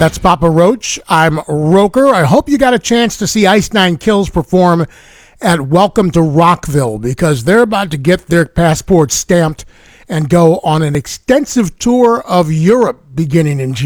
That's Papa Roach. I'm Roker. I hope you got a chance to see Ice Nine Kills perform at Welcome to Rockville, because they're about to get their passports stamped and go on an extensive tour of Europe beginning in June.